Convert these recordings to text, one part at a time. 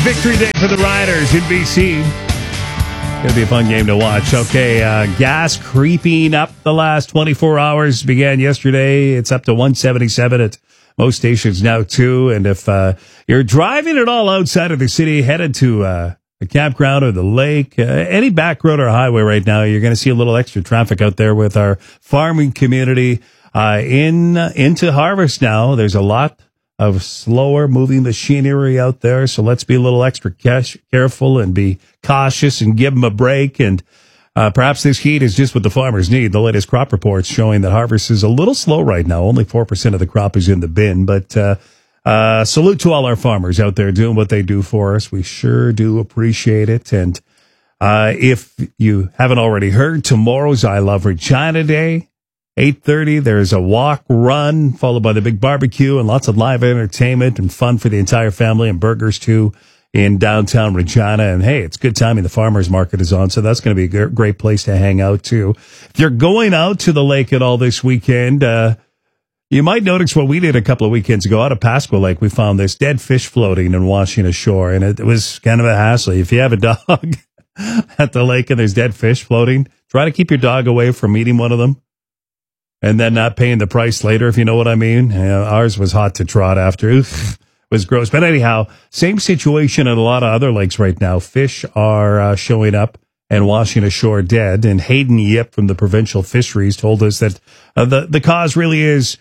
victory day for the Riders in BC. Going to be a fun game to watch. Okay, gas creeping up the last 24 hours. Began yesterday. It's up to 177 at most stations now, too. And if you're driving at all outside of the city, headed to a campground or the lake, any back road or highway right now, you're going to see a little extra traffic out there with our farming community into harvest now. There's a lot of slower moving machinery out there, so let's be a little extra careful and be cautious and give them a break. And perhaps this heat is just what the farmers need. The latest crop reports showing that harvest is a little slow right now. Only 4% of the crop is in the bin, but salute to all our farmers out there doing what they do for us. We sure do appreciate it. And if you haven't already heard, tomorrow's I Love Regina Day. 8:30, there's a walk, run, followed by the big barbecue and lots of live entertainment and fun for the entire family, and burgers, too, in downtown Regina. And, hey, it's good timing. The farmers market is on, so that's going to be a great place to hang out, too. If you're going out to the lake at all this weekend, you might notice what we did a couple of weekends ago out of Pasqua Lake. We found this dead fish floating and washing ashore, and it was kind of a hassle. If you have a dog at the lake and there's dead fish floating, try to keep your dog away from eating one of them. And then not paying the price later, if you know what I mean. Ours was hot to trot after. It was gross. But anyhow, same situation at a lot of other lakes right now. Fish are showing up and washing ashore dead. And Hayden Yip from the Provincial Fisheries told us that the cause really is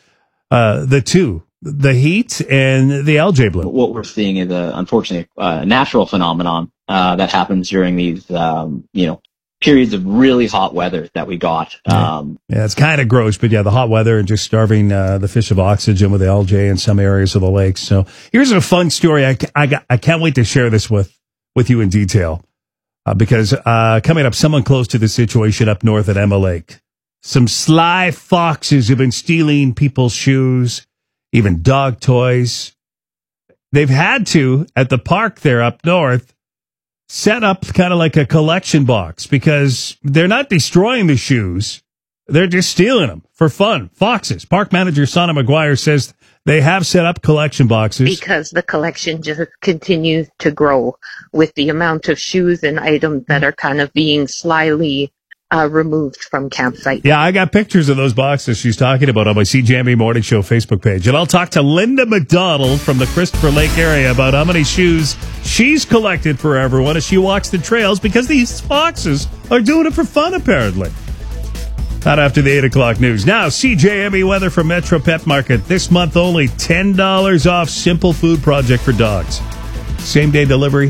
the heat and the algae bloom. What we're seeing is, unfortunately, a natural phenomenon that happens during these, periods of really hot weather that we got. Yeah, it's kind of gross, but yeah, the hot weather and just starving the fish of oxygen with algae in some areas of the lake. So here's a fun story. I can't wait to share this with you in detail because coming up, someone close to the situation up north at Emma Lake. Some sly foxes have been stealing people's shoes, even dog toys. They've had to, at the park there up north, set up kind of like a collection box because they're not destroying the shoes. They're just stealing them for fun. Foxes. Park manager Sana McGuire says they have set up collection boxes. Because the collection just continues to grow with the amount of shoes and items that are kind of being slyly removed from campsites. Yeah, I got pictures of those boxes she's talking about on my CJME Morning Show Facebook page. And I'll talk to Linda McDonald from the Christopher Lake area about how many shoes she's collected for everyone as she walks the trails because these foxes are doing it for fun, apparently. Not after the 8 o'clock news. Now, CJME weather from Metro Pet Market. This month only $10 off Simple Food Project for dogs. Same-day delivery,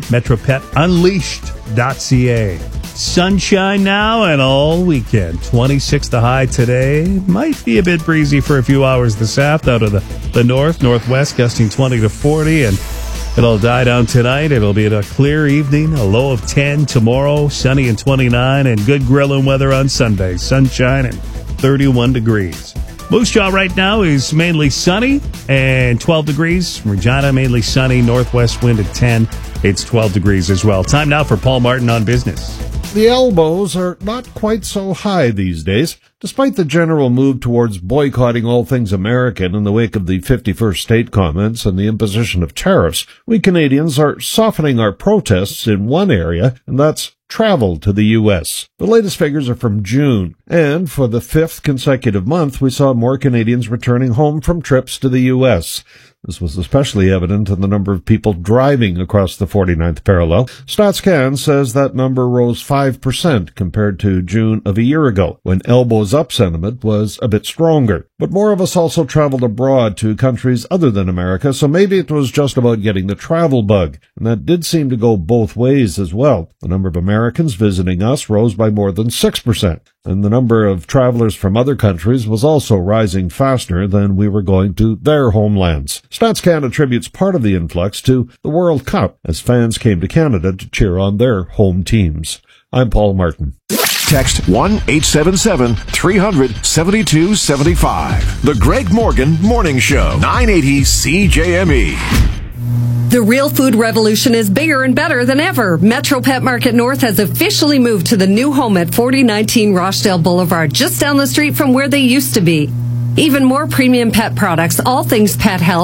MetroPetUnleashed.ca. Sunshine now and all weekend. 26 the high today. Might be a bit breezy for a few hours this afternoon out of the northwest, gusting 20 to 40, and it'll die down tonight. It'll be a clear evening, a low of 10 tomorrow, sunny and 29, and good grilling weather on Sunday. Sunshine and 31 degrees. Moose Jaw right now is mainly sunny and 12 degrees. Regina mainly sunny, northwest wind at 10. It's 12 degrees as well. Time now for Paul Martin on Business. The elbows are not quite so high these days. Despite the general move towards boycotting all things American in the wake of the 51st state comments and the imposition of tariffs, we Canadians are softening our protests in one area, and that's travel to the U.S. The latest figures are from June, and for the 5th consecutive month, we saw more Canadians returning home from trips to the U.S. This was especially evident in the number of people driving across the 49th parallel. StatsCan says that number rose 5% compared to June of a year ago, when elbows up sentiment was a bit stronger. But more of us also traveled abroad to countries other than America, so maybe it was just about getting the travel bug. And that did seem to go both ways as well. The number of Americans visiting us rose by more than 6%. And the number of travelers from other countries was also rising faster than we were going to their homelands. StatsCan attributes part of the influx to the World Cup, as fans came to Canada to cheer on their home teams. I'm Paul Martin. Text 1-877-300-7275. The Greg Morgan Morning Show, 980 CJME. The real food revolution is bigger and better than ever. Metro Pet Market North has officially moved to the new home at 4019 Rochdale Boulevard, just down the street from where they used to be. Even more premium pet products, all things pet health,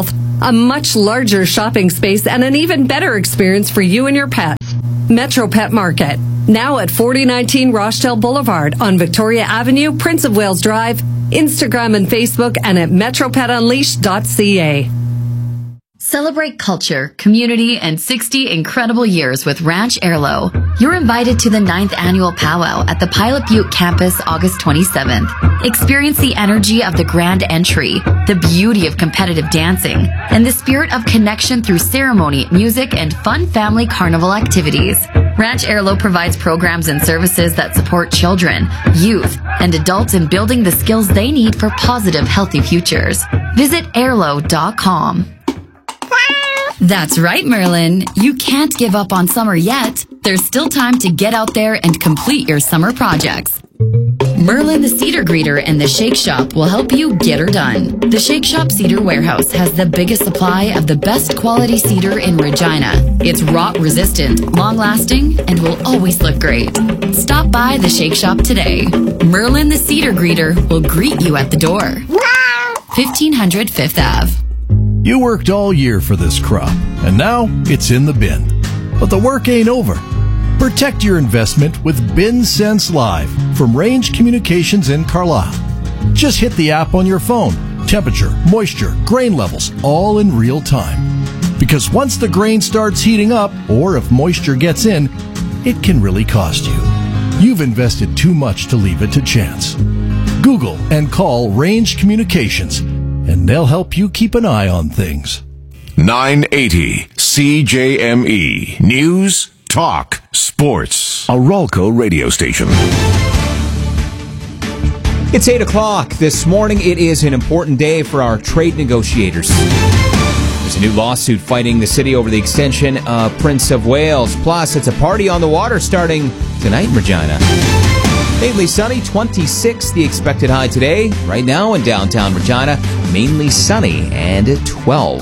a much larger shopping space, and an even better experience for you and your pet. Metro Pet Market, now at 4019 Rochdale Boulevard on Victoria Avenue, Prince of Wales Drive, Instagram and Facebook, and at metropetunleashed.ca. Celebrate culture, community, and 60 incredible years with Ranch Airlo. You're invited to the 9th annual powwow at the Pilot Butte campus August 27th. Experience the energy of the grand entry, the beauty of competitive dancing, and the spirit of connection through ceremony, music, and fun family carnival activities. Ranch Airlo provides programs and services that support children, youth, and adults in building the skills they need for positive, healthy futures. Visit airlo.com. That's right, Merlin. You can't give up on summer yet. There's still time to get out there and complete your summer projects. Merlin the Cedar Greeter and the Shake Shop will help you get her done. The Shake Shop Cedar Warehouse has the biggest supply of the best quality cedar in Regina. It's rot resistant, long lasting, and will always look great. Stop by the Shake Shop today. Merlin the Cedar Greeter will greet you at the door. 1500 Fifth Ave. You worked all year for this crop, and now it's in the bin. But the work ain't over. Protect your investment with BinSense Live from Range Communications in Carlisle. Just hit the app on your phone. Temperature, moisture, grain levels, all in real time. Because once the grain starts heating up, or if moisture gets in, it can really cost you. You've invested too much to leave it to chance. Google and call Range Communications, and they'll help you keep an eye on things. 980 CJME News, Talk, Sports. A Ralco radio station. It's 8 o'clock this morning. It is an important day for our trade negotiators. There's a new lawsuit fighting the city over the extension of Prince of Wales. Plus, it's a party on the water starting tonight in Regina. Mainly sunny, 26 the expected high today. Right now in downtown Regina, mainly sunny and at 12.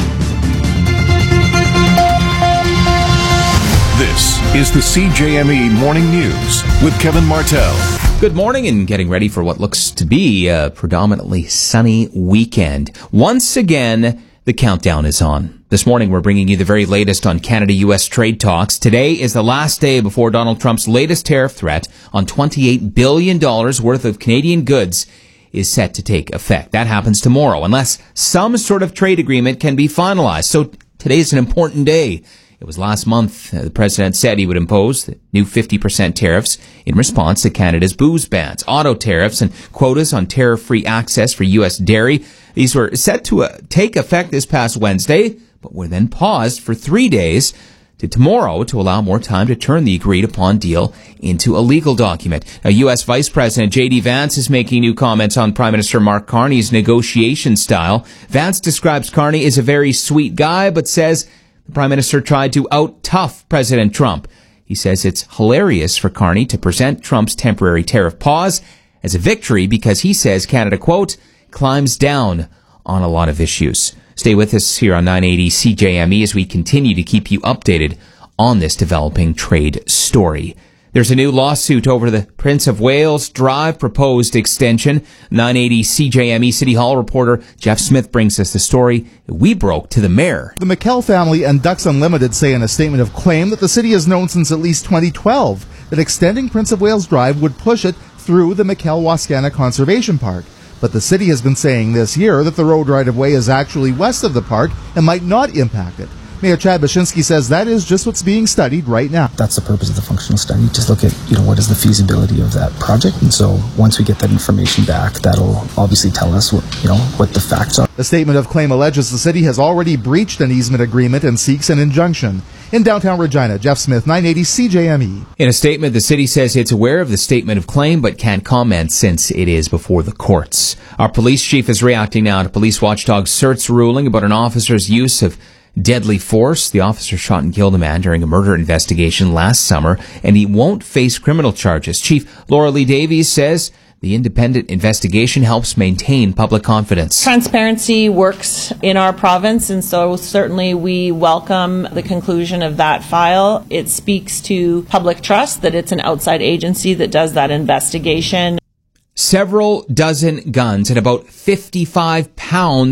This is the CJME Morning News with Kevin Martell. Good morning, and getting ready for what looks to be a predominantly sunny weekend. Once again, the countdown is on. This morning, we're bringing you the very latest on Canada-U.S. trade talks. Today is the last day before Donald Trump's latest tariff threat on $28 billion worth of Canadian goods is set to take effect. That happens tomorrow, unless some sort of trade agreement can be finalized. So today's an important day. It was last month the president said he would impose the new 50% tariffs in response to Canada's booze bans, auto tariffs, and quotas on tariff-free access for U.S. dairy. These were set to take effect this past Wednesday, but were then paused for 3 days to tomorrow to allow more time to turn the agreed-upon deal into a legal document. Now, U.S. Vice President J.D. Vance is making new comments on Prime Minister Mark Carney's negotiation style. Vance describes Carney as a very sweet guy, but says the Prime Minister tried to out-tough President Trump. He says it's hilarious for Carney to present Trump's temporary tariff pause as a victory because he says Canada, quote, climbs down on a lot of issues. Stay with us here on 980 CJME as we continue to keep you updated on this developing trade story. There's a new lawsuit over the Prince of Wales Drive proposed extension. 980 CJME City Hall reporter Jeff Smith brings us the story we broke to the mayor. The McKell family and Ducks Unlimited say in a statement of claim that the city has known since at least 2012 that extending Prince of Wales Drive would push it through the McKell-Wascana Conservation Park. But the city has been saying this year that the road right-of-way is actually west of the park and might not impact it. Mayor Chad Baczynski says that is just what's being studied right now. That's the purpose of the functional study. Just look at, what is the feasibility of that project. And so once we get that information back, that'll obviously tell us what the facts are. The statement of claim alleges the city has already breached an easement agreement and seeks an injunction. In downtown Regina, Jeff Smith, 980 CJME. In a statement, the city says it's aware of the statement of claim but can't comment since it is before the courts. Our police chief is reacting now to police watchdog CERT's ruling about an officer's use of deadly force. The officer shot and killed a man during a murder investigation last summer, and he won't face criminal charges. Chief Laura Lee Davies says the independent investigation helps maintain public confidence. Transparency works in our province, and so certainly we welcome the conclusion of that file. It speaks to public trust that it's an outside agency that does that investigation. Several dozen guns and about 55 pounds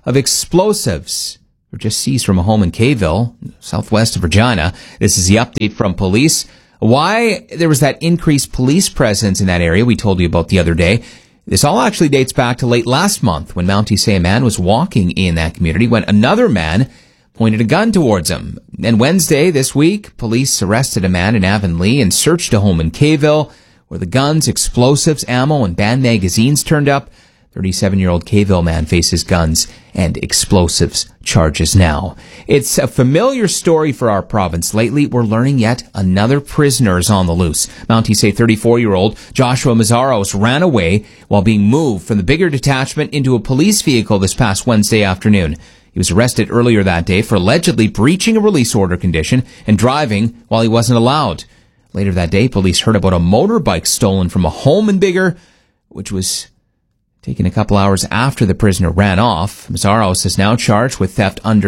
of explosives were just seized from a home in Kayville, southwest of Regina. This is the update from police. Why there was that increased police presence in that area we told you about the other day. This all actually dates back to late last month when Mountie say a man was walking in that community when another man pointed a gun towards him. And Wednesday this week, police arrested a man in Avonlea and searched a home in Kayville where the guns, explosives, ammo, and band magazines turned up. 37-year-old Kayville man faces guns and explosives charges now. It's a familiar story for our province. Lately, we're learning yet another prisoner is on the loose. Mountie say 34-year-old Joshua Mazzaros ran away while being moved from the bigger detachment into a police vehicle this past Wednesday afternoon. He was arrested earlier that day for allegedly breaching a release order condition and driving while he wasn't allowed. Later that day, police heard about a motorbike stolen from a home in Biggar, which was taken a couple hours after the prisoner ran off. Mazzaros is now charged with theft under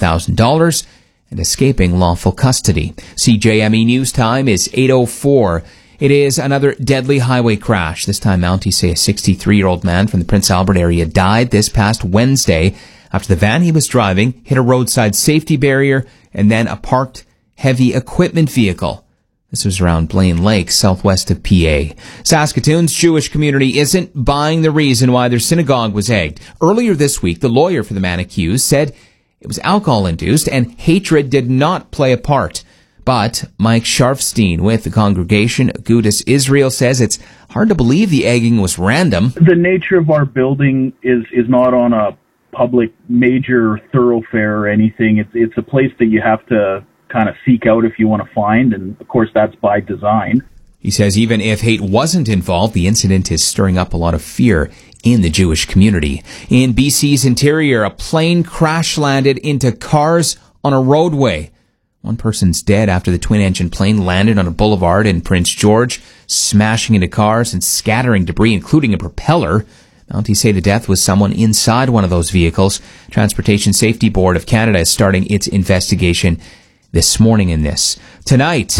$5,000 and escaping lawful custody. CJME News Time is 8:04. It is another deadly highway crash. This time, Mountie say a 63-year-old man from the Prince Albert area died this past Wednesday after the van he was driving hit a roadside safety barrier and then a parked heavy equipment vehicle. This was around Blaine Lake, southwest of PA. Saskatoon's Jewish community isn't buying the reason why their synagogue was egged. Earlier this week, the lawyer for the man accused said it was alcohol-induced and hatred did not play a part. But Mike Sharfstein with the congregation Agudas Israel says it's hard to believe the egging was random. The nature of our building is not on a public major thoroughfare or anything. It's a place that you have to kind of seek out if you want to find, and of course that's by design. He says even if hate wasn't involved, the incident is stirring up a lot of fear in the Jewish community. In BC's interior, a plane crash landed into cars on a roadway. One person's dead after the twin-engine plane landed on a boulevard in Prince George, smashing into cars and scattering debris, including a propeller. Mounties say the death was someone inside one of those vehicles. Transportation Safety Board of Canada is starting its investigation this morning in this. Tonight,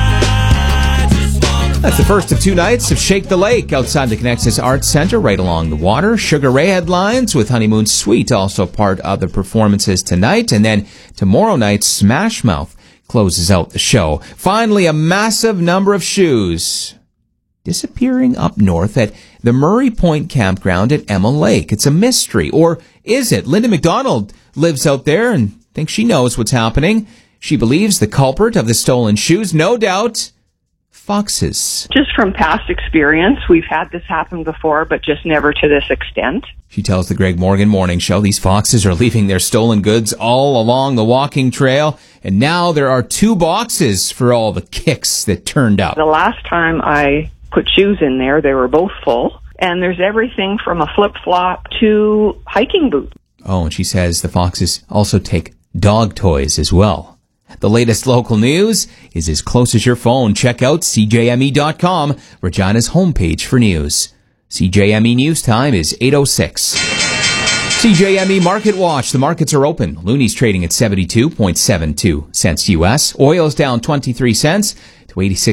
that's the first of 2 nights of Shake the Lake outside the Connexus Arts Centre right along the water. Sugar Ray headlines with Honeymoon Suite also part of the performances tonight. And then tomorrow night, Smash Mouth closes out the show. Finally, a massive number of shoes disappearing up north at the Murray Point campground at Emma Lake. It's a mystery. Or is it? Linda McDonald lives out there and thinks she knows what's happening. She believes the culprit of the stolen shoes, no doubt, foxes. Just from past experience, we've had this happen before, but just never to this extent. She tells the Greg Morgan Morning Show these foxes are leaving their stolen goods all along the walking trail, and now there are 2 boxes for all the kicks that turned up. The last time I put shoes in there, they were both full, and there's everything from a flip-flop to hiking boots. Oh, and she says the foxes also take dog toys as well. The latest local news is as close as your phone. Check out CJME.com, Regina's homepage for news. CJME News Time is 8:06. CJME Market Watch. The markets are open. Looney's trading at 72.72 cents U.S. Oil's down 23 cents to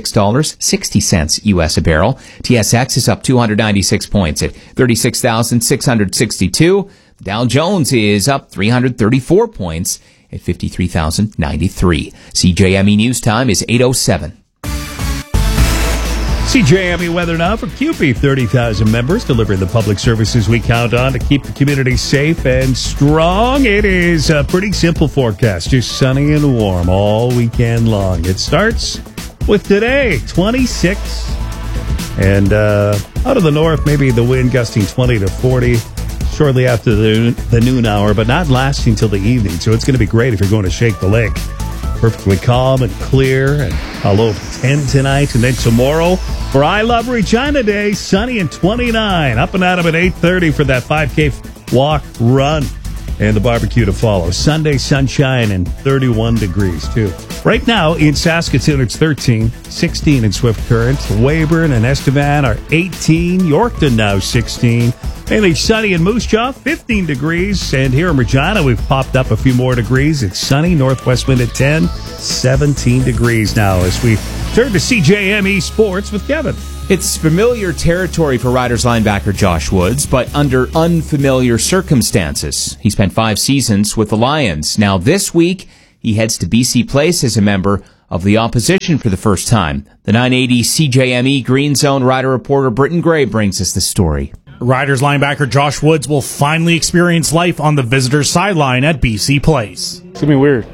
$86.60 U.S. a barrel. TSX is up 296 points at 36,662. Dow Jones is up 334 points at 53,093. CJME News Time is 8:07. CJME weather now for CUPE. 30,000 members delivering the public services we count on to keep the community safe and strong. It is a pretty simple forecast, just sunny and warm all weekend long. It starts with today, 26. And out of the north, maybe the wind gusting 20 to 40. Shortly after the noon hour, but not lasting till the evening. So it's going to be great if you're going to Shake the Lake. Perfectly calm and clear, and a low of 10 tonight. And then tomorrow, for I Love Regina Day, sunny and 29. Up and at 'em at 8:30 for that 5K walk run. And the barbecue to follow. Sunday, sunshine and 31 degrees, too. Right now, in Saskatoon, it's 13, 16 in Swift Current. Weyburn and Estevan are 18. Yorkton now 16. Mainly sunny in Moose Jaw, 15 degrees. And here in Regina, we've popped up a few more degrees. It's sunny, northwest wind at 10, 17 degrees now as we turn to CJME Sports with Kevin. It's familiar territory for Riders linebacker Josh Woods, but under unfamiliar circumstances. He spent 5 seasons with the Lions. Now this week, he heads to BC Place as a member of the opposition for the first time. The 980 CJME Green Zone Rider reporter Britton Gray brings us the story. Riders linebacker Josh Woods will finally experience life on the visitor's sideline at BC Place. It's going to be weird.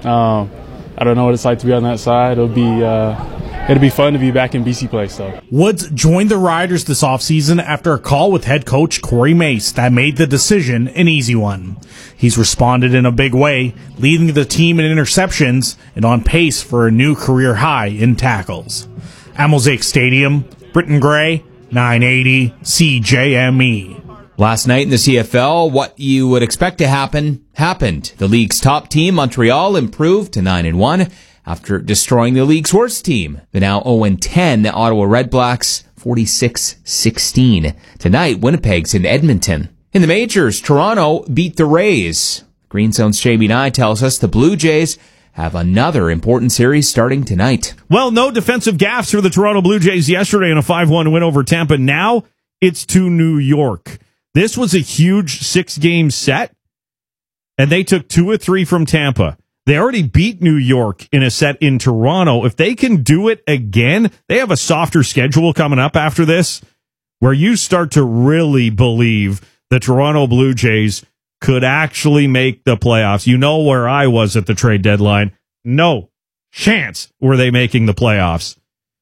I don't know what it's like to be on that side. It'll be fun to be back in BC Place, though. Woods joined the Riders this offseason after a call with head coach Corey Mace that made the decision an easy one. He's responded in a big way, leading the team in interceptions and on pace for a new career high in tackles. At Mosaic Stadium, Britton Gray, 980 CJME. Last night in the CFL, what you would expect to happen, happened. The league's top team, Montreal, improved to 9-1 after destroying the league's worst team, the now 0-10 Ottawa Redblacks, 46-16. Tonight, Winnipeg's in Edmonton. In the majors, Toronto beat the Rays. Green Zone's Jamie Nye tells us the Blue Jays have another important series starting tonight. Well, no defensive gaffes for the Toronto Blue Jays yesterday in a 5-1 win over Tampa. Now it's to New York. This was a huge 6-game set, and they took 2 of 3 from Tampa. They already beat New York in a set in Toronto. If they can do it again, they have a softer schedule coming up after this, where you start to really believe the Toronto Blue Jays could actually make the playoffs. You know where I was at the trade deadline. No chance were they making the playoffs.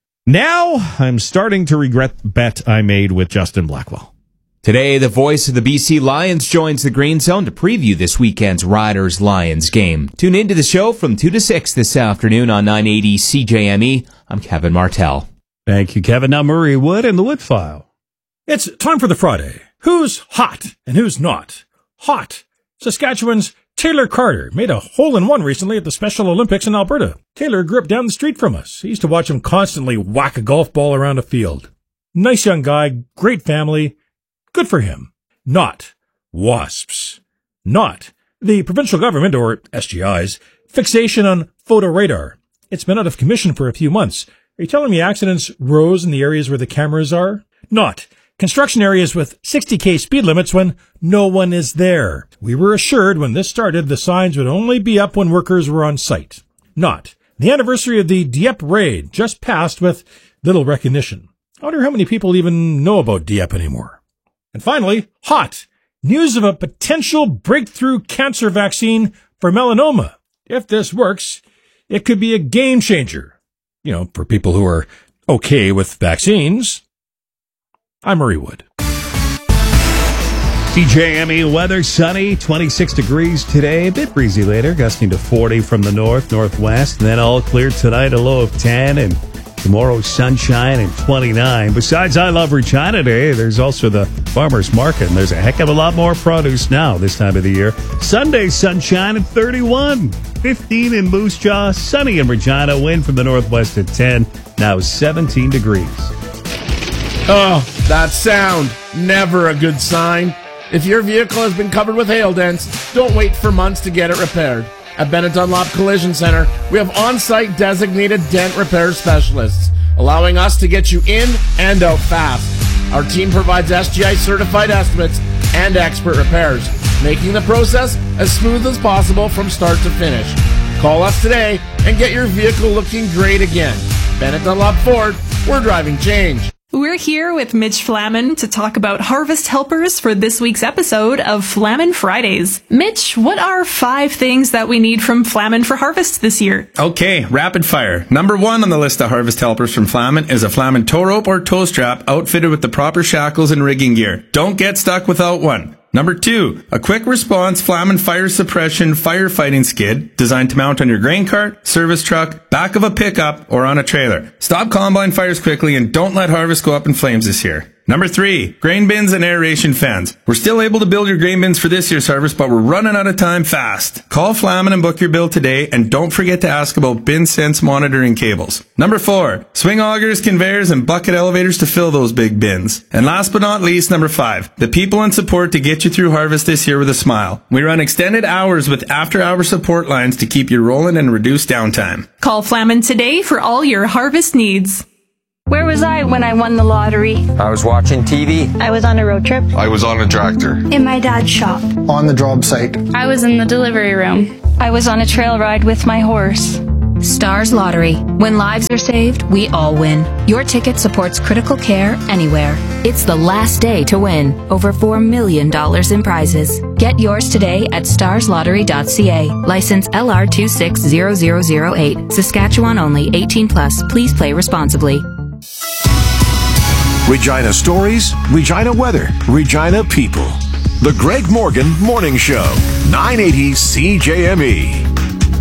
Now I'm starting to regret the bet I made with Justin Blackwell. Today, the voice of the BC Lions joins the Green Zone to preview this weekend's Riders-Lions game. Tune into the show from 2 to 6 this afternoon on 980 CJME. I'm Kevin Martell. Thank you, Kevin. Now Murray Wood and the Wood File. It's time for the Friday. Who's hot and who's not? Hot. Saskatchewan's Taylor Carter made a hole-in-one recently at the Special Olympics in Alberta. Taylor grew up down the street from us. He used to watch him constantly whack a golf ball around a field. Nice young guy, great family. Good for him. Not WASPs. Not the provincial government, or SGI's, fixation on photo radar. It's been out of commission for a few months. Are you telling me accidents rose in the areas where the cameras are? Not construction areas with 60k speed limits when no one is there. We were assured when this started the signs would only be up when workers were on site. Not the anniversary of the Dieppe raid just passed with little recognition. I wonder how many people even know about Dieppe anymore. And finally, hot. News of a potential breakthrough cancer vaccine for melanoma. If this works, it could be a game changer. You know, for people who are okay with vaccines. I'm Murray Wood. CJME weather, sunny, 26 degrees today. A bit breezy later, gusting to 40 from the north, northwest. And then all clear tonight, a low of 10. And tomorrow, sunshine and 29. Besides I Love Regina Day, there's also the farmer's market, and there's a heck of a lot more produce now this time of the year. Sunday, sunshine at 31. 15 in Moose Jaw, sunny in Regina, wind from the northwest at 10. Now 17 degrees. Oh, that sound. Never a good sign. If your vehicle has been covered with hail dents, don't wait for months to get it repaired. At Bennett Dunlop Collision Center, we have on-site designated dent repair specialists, allowing us to get you in and out fast. Our team provides SGI certified estimates and expert repairs, making the process as smooth as possible from start to finish. Call us today and get your vehicle looking great again. Bennett Dunlop Ford, we're driving change. We're here with Mitch Flaman to talk about harvest helpers for this week's episode of Flaman Fridays. Mitch, what are 5 things that we need from Flaman for harvest this year? Okay, rapid fire. Number 1 on the list of harvest helpers from Flaman is a Flaman tow rope or tow strap outfitted with the proper shackles and rigging gear. Don't get stuck without one. Number 2, a quick response Flaman fire suppression firefighting skid designed to mount on your grain cart, service truck, back of a pickup, or on a trailer. Stop combine fires quickly and don't let harvest go up in flames this year. Number 3, grain bins and aeration fans. We're still able to build your grain bins for this year's harvest, but we're running out of time fast. Call Flaman and book your bill today, and don't forget to ask about bin sense monitoring cables. Number 4, swing augers, conveyors, and bucket elevators to fill those big bins. And last but not least, number 5, the people and support to get you through harvest this year with a smile. We run extended hours with after-hour support lines to keep you rolling and reduce downtime. Call Flaman today for all your harvest needs. Where was I when I won the lottery? I was watching TV. I was on a road trip. I was on a tractor. In my dad's shop. On the job site. I was in the delivery room. I was on a trail ride with my horse. Stars Lottery. When lives are saved, we all win. Your ticket supports critical care anywhere. It's the last day to win. Over $4 million in prizes. Get yours today at starslottery.ca. License LR260008. Saskatchewan only. 18 plus. Please play responsibly. Regina stories, Regina weather, Regina people. The Greg Morgan Morning Show, 980 CJME.